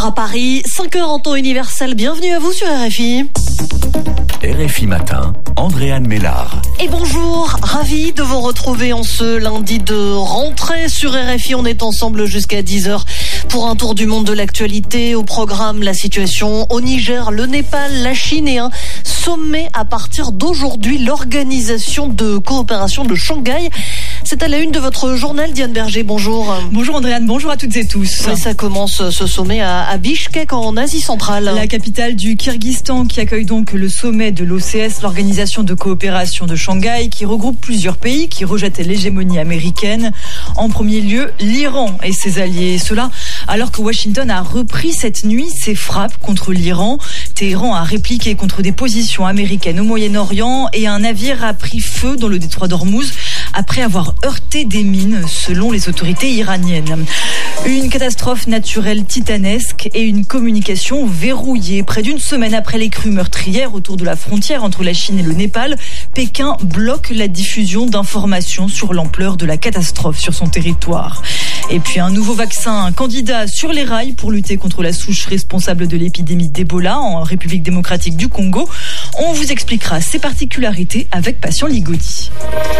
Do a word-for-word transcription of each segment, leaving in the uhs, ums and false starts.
heures à Paris, cinq heures en temps universel. Bienvenue à vous sur R F I. R F I Matin, Andréane Mélard. Et bonjour, ravi de vous retrouver en ce lundi de rentrée sur R F I. On est ensemble jusqu'à dix heures pour un tour du monde de l'actualité. Au programme, la situation au Niger, le Népal, la Chine et un sommet à partir d'aujourd'hui, l'Organisation de coopération de Shanghai. C'est à la une de votre journal, Diane Berger. Bonjour. Bonjour Andréane, bonjour à toutes et tous. Et ça commence ce sommet à, à Bishkek en Asie centrale. La capitale du Kyrgyzstan qui accueille donc le sommet de l'O C S, l'Organisation de coopération de Shanghai, qui regroupe plusieurs pays qui rejettent l'hégémonie américaine. En premier lieu, l'Iran et ses alliés. Cela alors que Washington a repris cette nuit ses frappes contre l'Iran. Téhéran a répliqué contre des positions américaines au Moyen-Orient et un navire a pris feu dans le détroit d'Ormuz après avoir heurté des mines, selon les autorités iraniennes. Une catastrophe naturelle titanesque et une communication verrouillée. Près d'une semaine après les crues meurtrières autour de la frontière entre la Chine et le Népal, Pékin bloque la diffusion d'informations sur l'ampleur de la catastrophe sur son territoire. Et puis un nouveau vaccin, un candidat sur les rails pour lutter contre la souche responsable de l'épidémie d'Ebola en République démocratique du Congo. On vous expliquera ses particularités avec Patient Ligodi.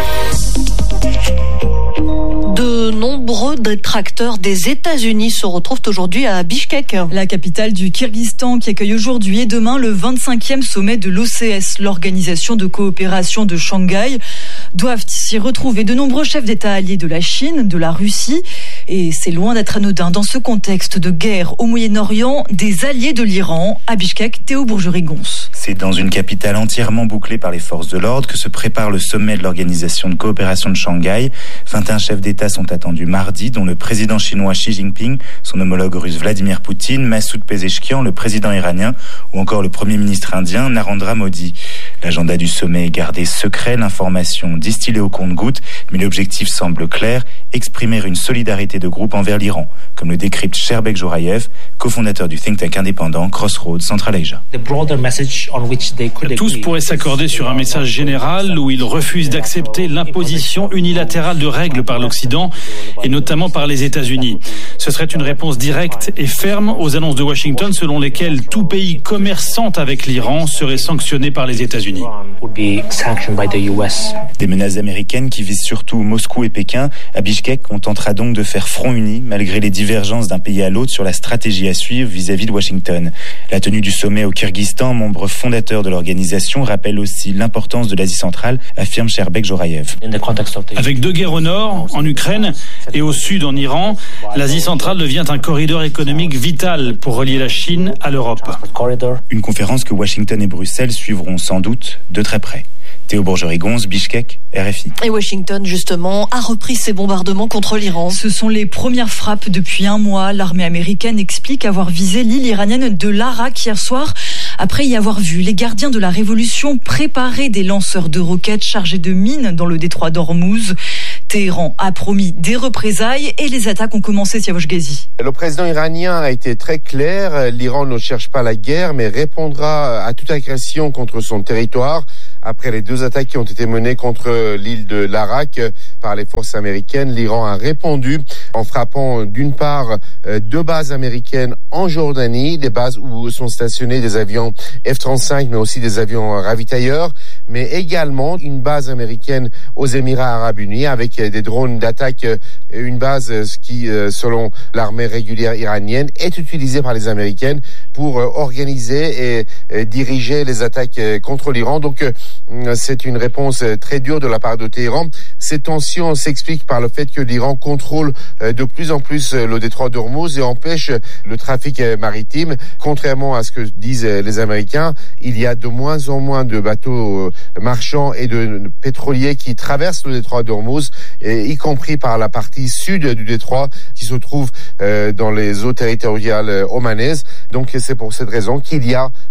De nombreux détracteurs des États-Unis se retrouvent aujourd'hui à Bishkek. La capitale du Kyrgyzstan qui accueille aujourd'hui et demain le vingt-cinquième sommet de l'O C S, l'Organisation de coopération de Shanghai. Doivent s'y retrouver de nombreux chefs d'État alliés de la Chine, de la Russie. Et c'est loin d'être anodin dans ce contexte de guerre au Moyen-Orient, des alliés de l'Iran. À Bishkek, Théo Bourgerie-Gonce. C'est dans une capitale entièrement bouclée par les forces de l'ordre que se prépare le sommet de l'Organisation de coopération de Shanghai. vingt et un chefs d'État sont attendus mardi, dont le président chinois Xi Jinping, son homologue russe Vladimir Poutine, Massoud Pezeshkian, le président iranien, ou encore le premier ministre indien Narendra Modi. L'agenda du sommet est gardé secret, l'information distillée au compte-gouttes, mais l'objectif semble clair, exprimer une solidarité de groupe envers l'Iran, comme le décrypte Sherbek Jorayev, cofondateur du think tank indépendant Crossroads Central Asia. Tous pourraient s'accorder sur un message général où ils refusent d'accepter l'imposition unilatérale de règles par l'Occident et notamment par les États-Unis. Ce serait une réponse directe et ferme aux annonces de Washington selon lesquelles tout pays commerçant avec l'Iran serait sanctionné par les États-Unis. Des menaces américaines qui visent surtout Moscou et Pékin. À Bishkek, on tentera donc de faire front uni malgré les divergences d'un pays à l'autre sur la stratégie à suivre vis-à-vis de Washington. La tenue du sommet au Kyrgyzstan, membre fondateur de l'organisation, rappelle aussi l'importance de l'Asie centrale, affirme Sherbek Jorayev. Avec deux guerres au nord, en Ukraine, et au sud, en Iran, l'Asie centrale devient un corridor économique vital pour relier la Chine à l'Europe. Une conférence que Washington et Bruxelles suivront sans doute de très près. Théo Bourgerie-Gonce, Bishkek, R F I. Et Washington, justement, a repris ses bombardements contre l'Iran. Ce sont les premières frappes depuis un mois. L'armée américaine explique avoir visé l'île iranienne de l'Arak hier soir, après y avoir vu les gardiens de la Révolution préparer des lanceurs de roquettes chargés de mines dans le détroit d'Ormuz. Téhéran a promis des représailles et les attaques ont commencé, Siavosh Ghazi. Le président iranien a été très clair. L'Iran ne cherche pas la guerre, mais répondra à toute agression contre son territoire. Après les deux attaques qui ont été menées contre l'île de l'Arak par les forces américaines, l'Iran a répondu en frappant d'une part deux bases américaines en Jordanie, des bases où sont stationnés des avions F trente-cinq, mais aussi des avions ravitailleurs, mais également une base américaine aux Émirats arabes unis avec des drones d'attaque, une base qui, selon l'armée régulière iranienne, est utilisée par les Américaines pour organiser et diriger les attaques contre l'Iran. Donc, c'est une réponse très dure de la part de Téhéran. Ces tensions s'expliquent par le fait que l'Iran contrôle de plus en plus le détroit d'Ormuz et empêche le trafic maritime. Contrairement à ce que disent les Américains, il y a de moins en moins de bateaux marchands et de pétroliers qui traversent le détroit d'Ormuz, y compris par la partie sud du détroit qui se trouve dans les eaux territoriales omanaises. Donc c'est pour cette raison qu'il y a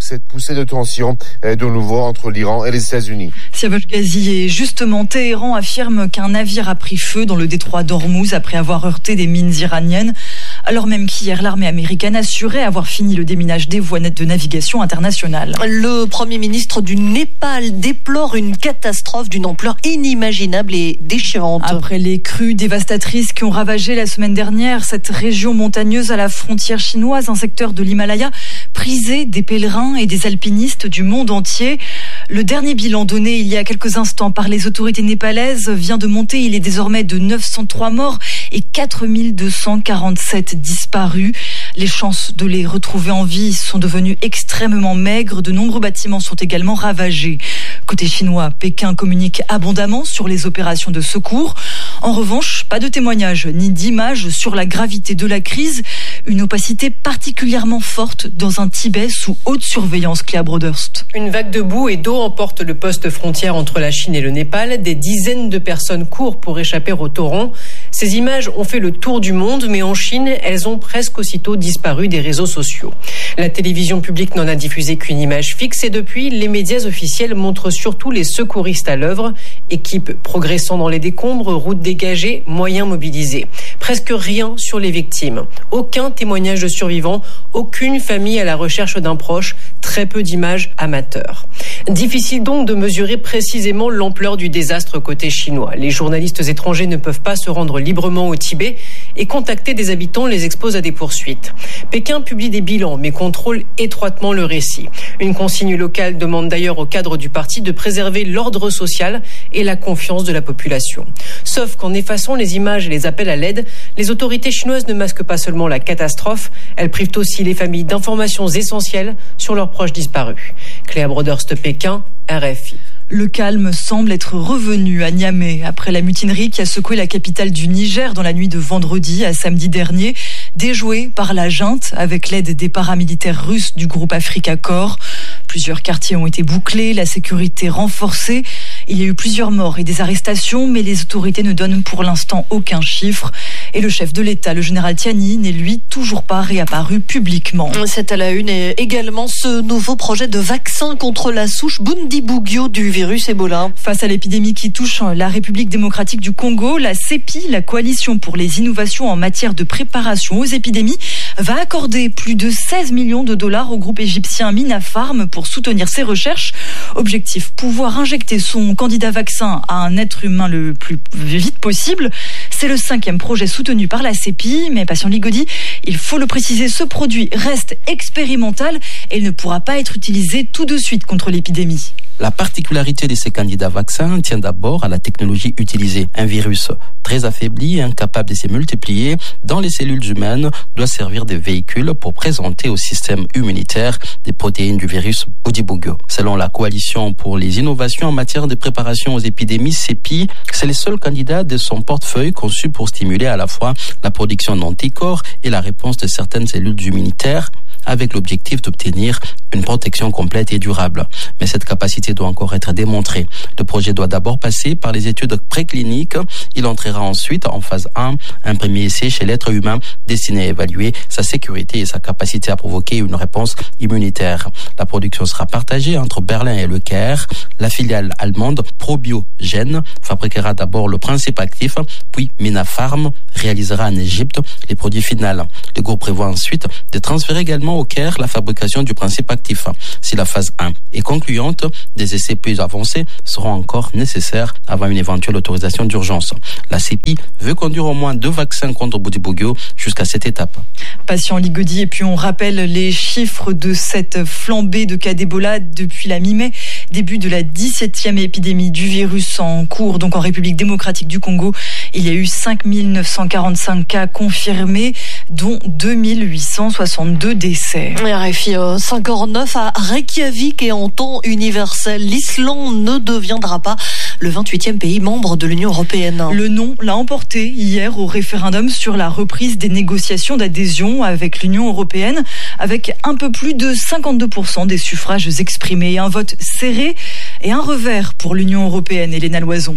cette poussée de tension de nouveau entre l'Iran et les États-Unis. Siavash Ghazi, et justement, Téhéran affirme qu'un navire a pris feu dans le détroit d'Ormuz après avoir heurté des mines iraniennes, alors même qu'hier, l'armée américaine assurait avoir fini le déminage des voies de navigation internationale. Le Premier ministre du Népal déplore une catastrophe d'une ampleur inimaginable et déchirante. Après les crues dévastatrices qui ont ravagé la semaine dernière cette région montagneuse à la frontière chinoise, un secteur de l'Himalaya prisé des pèlerins et des alpinistes du monde entier. Le dernier bilan donné il y a quelques instants par les autorités népalaises vient de monter. Il est désormais de neuf cent trois morts et quatre mille deux cent quarante-sept disparus. Les chances de les retrouver en vie sont devenues extrêmement maigres. De nombreux bâtiments sont également ravagés. Côté chinois, Pékin communique abondamment sur les opérations de secours. En revanche, pas de témoignages ni d'images sur la gravité de la crise. Une opacité particulièrement forte dans un Tibet sous haute surveillance, Cléa Broderst. Une vague de boue et d'eau emporte le poste frontière entre la Chine et le Népal. Des dizaines de personnes courent pour échapper au torrent. Ces images ont fait le tour du monde, mais en Chine, elles ont presque aussitôt disparu des réseaux sociaux. La télévision publique n'en a diffusé qu'une image fixe et depuis, les médias officiels montrent surtout les secouristes à l'œuvre. Équipes progressant dans les décombres, routes dégagées, moyens mobilisés. Presque rien sur les victimes. Aucun témoignage de survivants, aucune famille à la recherche d'un proche, très peu d'images amateurs. Difficile donc de mesurer précisément l'ampleur du désastre côté chinois. Les journalistes étrangers ne peuvent pas se rendre librement au Tibet et contacter des habitants les expose à des poursuites. Pékin publie des bilans mais contrôle étroitement le récit. Une consigne locale demande d'ailleurs au cadre du parti de préserver l'ordre social et la confiance de la population. Sauf qu'en effaçant les images et les appels à l'aide, les autorités chinoises ne masquent pas seulement la catastrophe, elles privent aussi les familles d'informations essentielles sur leurs proches disparus. Cléa Broderst, Pékin, R F I. Le calme semble être revenu à Niamey après la mutinerie qui a secoué la capitale du Niger dans la nuit de vendredi à samedi dernier, déjouée par la junte avec l'aide des paramilitaires russes du groupe Africa Corps. Plusieurs quartiers ont été bouclés, la sécurité renforcée. Il y a eu plusieurs morts et des arrestations, mais les autorités ne donnent pour l'instant aucun chiffre. Et le chef de l'État, le général Tiani, n'est lui toujours pas réapparu publiquement. C'est à la une et également ce nouveau projet de vaccin contre la souche Bundibugyo du virus Ebola. Face à l'épidémie qui touche la République démocratique du Congo, la CEPI, la coalition pour les innovations en matière de préparation aux épidémies, va accorder plus de seize millions de dollars au groupe égyptien Minapharm pour soutenir ses recherches. Objectif, pouvoir injecter son candidat vaccin à un être humain le plus vite possible. C'est le cinquième projet soutenu par la CEPI, mais Patient Ligodi, il faut le préciser, ce produit reste expérimental et il ne pourra pas être utilisé tout de suite contre l'épidémie. La particularité de ces candidats vaccins tient d'abord à la technologie utilisée. Un virus très affaibli et incapable de se multiplier dans les cellules humaines doit servir de véhicule pour présenter au système immunitaire des protéines du virus Bundibugyo. Selon la coalition pour les innovations en matière de préparation aux épidémies, CEPI, c'est le seul candidat de son portefeuille conçu pour stimuler à la fois la production d'anticorps et la réponse de certaines cellules immunitaires, avec l'objectif d'obtenir une protection complète et durable. Mais cette capacité doit encore être démontrée. Le projet doit d'abord passer par les études précliniques. Il entrera ensuite en phase un, un premier essai chez l'être humain destiné à évaluer sa sécurité et sa capacité à provoquer une réponse immunitaire. La production sera partagée entre Berlin et Le Caire. La filiale allemande ProbioGen fabriquera d'abord le principe actif, puis Minapharm réalisera en Égypte les produits finaux. Le groupe prévoit ensuite de transférer également au Caire la fabrication du principe actif. Si la phase un est concluante, des essais plus avancés seront encore nécessaires avant une éventuelle autorisation d'urgence. La CEPI veut conduire au moins deux vaccins contre Bundibugyo jusqu'à cette étape. Patient Ligodi, et puis on rappelle les chiffres de cette flambée de cas d'Ebola depuis la mi-mai, début de la dix-septième épidémie du virus en cours, donc en République démocratique du Congo. Il y a eu cinq mille neuf cent quarante-cinq cas confirmés, dont deux mille huit cent soixante-deux décès. R F I cinq heures neuf à Reykjavik et en temps universel, l'Islande ne deviendra pas le vingt-huitième pays membre de l'Union européenne. Le non l'a emporté hier au référendum sur la reprise des négociations d'adhésion avec l'Union européenne, avec un peu plus de cinquante-deux pour cent des suffrages exprimés, un vote serré et un revers pour l'Union européenne. Elena Loison.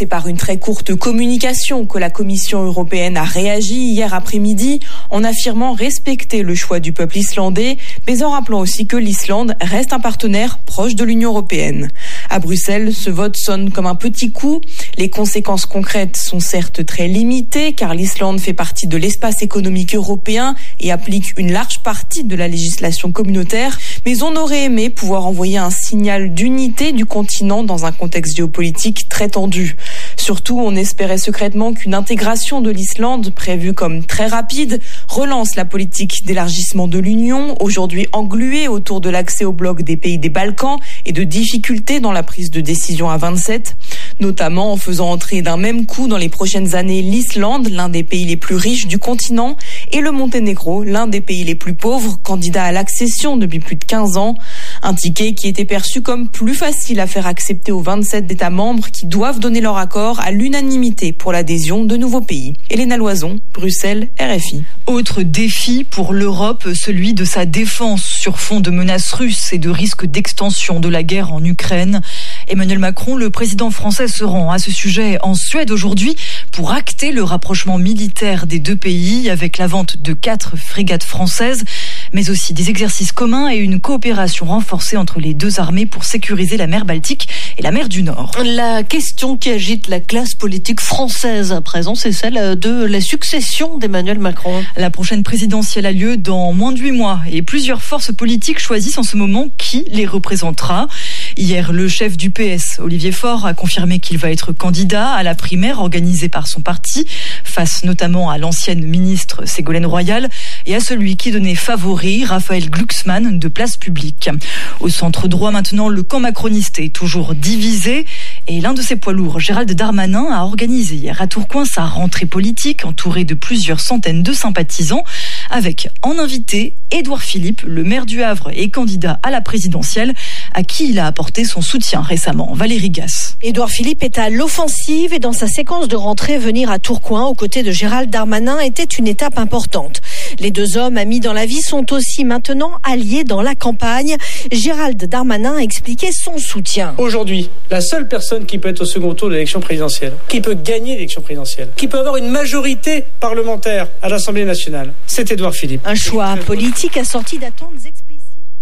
C'est par une très courte communication que la Commission européenne a réagi hier après-midi en affirmant respecter le choix du peuple islandais, mais en rappelant aussi que l'Islande reste un partenaire proche de l'Union européenne. À Bruxelles, ce vote sonne comme un petit coup. Les conséquences concrètes sont certes très limitées car l'Islande fait partie de l'espace économique européen et applique une large partie de la législation communautaire, mais on aurait aimé pouvoir envoyer un signal d'unité du continent dans un contexte géopolitique très tendu. Surtout, on espérait secrètement qu'une intégration de l'Islande, prévue comme très rapide, relance la politique d'élargissement de l'Union, aujourd'hui engluée autour de l'accès au bloc des pays des Balkans et de difficultés dans la prise de décision à vingt-sept, notamment en faisant entrer d'un même coup dans les prochaines années l'Islande, l'un des pays les plus riches du continent, et le Monténégro, l'un des pays les plus pauvres, candidat à l'accession depuis plus de quinze ans. Un ticket qui était perçu comme plus facile à faire accepter aux vingt-sept États membres qui doivent donner leur accord à l'unanimité pour l'adhésion de nouveaux pays. Héléna Loison, Bruxelles, R F I. Autre défi pour l'Europe, celui de sa défense sur fond de menaces russes et de risques d'extension de la guerre en Ukraine. Emmanuel Macron, le président français, se rend à ce sujet en Suède aujourd'hui pour acter le rapprochement militaire des deux pays avec la vente de quatre frégates françaises, mais aussi des exercices communs et une coopération renforcée entre les deux armées pour sécuriser la mer Baltique et la mer du Nord. La question qui agite la classe politique française à présent, c'est celle de la succession d'Emmanuel Macron. La prochaine présidentielle a lieu dans moins de huit mois et plusieurs forces politiques choisissent en ce moment qui les représentera. Hier, le chef du P S, Olivier Faure, a confirmé qu'il va être candidat à la primaire organisée par son parti, face notamment à l'ancienne ministre Ségolène Royal et à celui qui donnait favori, Raphaël Glucksmann, de Place Publique. Au centre droit maintenant, le camp macroniste est toujours divisé et l'un de ses poids lourds, Gérald Darmanin, a organisé hier à Tourcoing sa rentrée politique entouré de plusieurs centaines de sympathisants avec en invité Édouard Philippe, le maire du Havre et candidat à la présidentielle, à qui il a apporté son soutien récemment. Valérie Gasse. Édouard Philippe est à l'offensive et dans sa séquence de rentrée, venir à Tourcoing aux côtés de Gérald Darmanin était une étape importante. Les deux hommes amis dans la vie sont aussi maintenant alliés dans la campagne. Gérald Darmanin a expliqué son soutien. Aujourd'hui, la seule personne qui peut être au second tour de l'élection présidentielle, qui peut gagner l'élection présidentielle, qui peut avoir une majorité parlementaire à l'Assemblée nationale, c'est Édouard Philippe. Un choix politique assorti d'attentes explicites.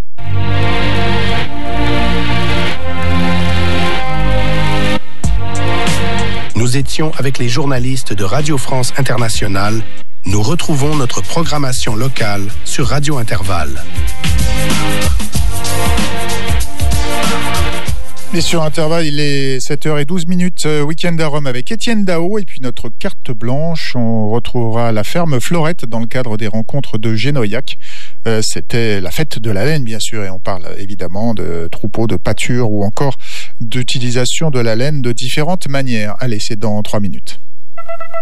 Nous étions avec les journalistes de Radio France Internationale. Nous retrouvons notre programmation locale sur Radio Intervalle. Et sur Intervalle, il est sept heures douze minutes, week-end à Rome avec Étienne Dao. Et puis notre carte blanche, on retrouvera la ferme Florette dans le cadre des rencontres de Génoyac. Euh, c'était la fête de la laine, bien sûr, et on parle évidemment de troupeaux, de pâture ou encore d'utilisation de la laine de différentes manières. Allez, c'est dans trois minutes.